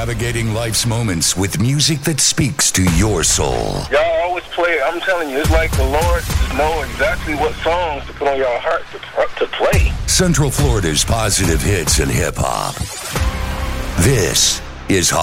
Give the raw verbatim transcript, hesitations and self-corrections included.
Navigating life's moments with music that speaks to your soul. Y'all always play, I'm telling you, it's like the Lord just know exactly what songs to put on your heart to, to play. Central Florida's positive hits and hip-hop. This is Hot.